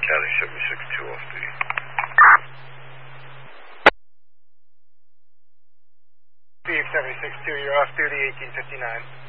Charlie 762 off duty. Steve 762, you're off duty, 1859.